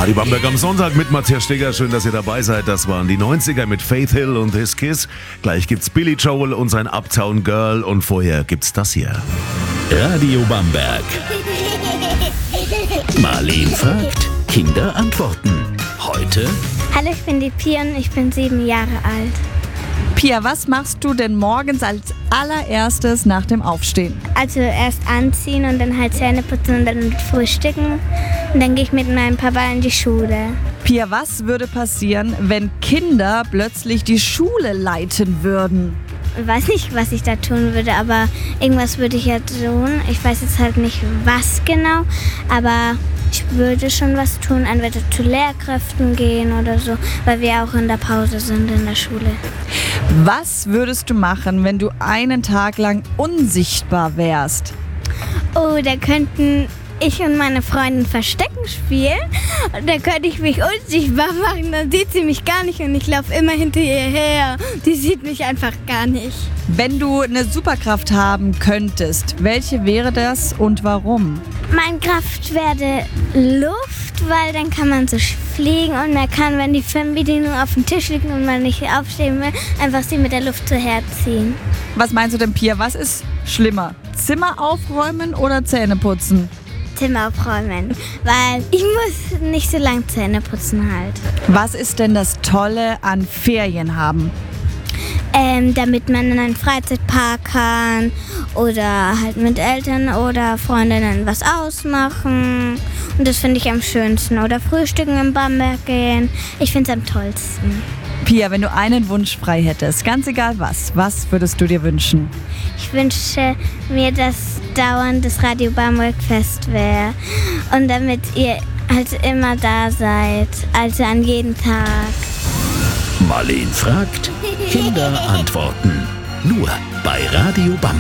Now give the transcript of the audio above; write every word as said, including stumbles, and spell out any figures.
Radio Bamberg am Sonntag mit Matthias Stegger. Schön, dass ihr dabei seid. Das waren die neunziger mit Faith Hill und His Kiss. Gleich gibt's Billy Joel und sein Uptown Girl. Und vorher gibt's das hier. Radio Bamberg. Marleen fragt, Kinder antworten. Heute? Hallo, ich bin die Pia und ich bin sieben Jahre alt. Pia, was machst du denn morgens als allererstes nach dem Aufstehen? Also erst anziehen und dann halt Zähne putzen und dann frühstücken. Und dann gehe ich mit meinem Papa in die Schule. Pia, was würde passieren, wenn Kinder plötzlich die Schule leiten würden? Ich weiß nicht, was ich da tun würde, aber irgendwas würde ich ja tun. Ich weiß jetzt halt nicht, was genau, aber ich würde schon was tun, entweder zu Lehrkräften gehen oder so, weil wir auch in der Pause sind in der Schule. Was würdest du machen, wenn du einen Tag lang unsichtbar wärst? Oh, da könnten ich und meine Freundin Verstecken spielen und da könnte ich mich unsichtbar machen, dann sieht sie mich gar nicht und ich laufe immer hinter ihr her. Die sieht mich einfach gar nicht. Wenn du eine Superkraft haben könntest, welche wäre das und warum? Meine Kraft wäre Luft, weil dann kann man so fliegen und man kann, wenn die Fernbedienung auf dem Tisch liegt und man nicht aufstehen will, einfach sie mit der Luft so herziehen. Was meinst du denn, Pia? Was ist schlimmer? Zimmer aufräumen oder Zähne putzen? Zimmer aufräumen, weil ich muss nicht so lange Zähne putzen halt. Was ist denn das Tolle an Ferien haben? Ähm, damit man in einen Freizeitpark kann oder halt mit Eltern oder Freundinnen was ausmachen. Und das finde ich am schönsten. Oder frühstücken in Bamberg gehen. Ich finde es am tollsten. Pia, wenn du einen Wunsch frei hättest, ganz egal was, was würdest du dir wünschen? Ich wünsche mir, dass dauernd das Radio Bamberg Fest wäre. Und damit ihr halt immer da seid. Also an jedem Tag. Marleen fragt, Kinder antworten. Nur bei Radio Bamberg.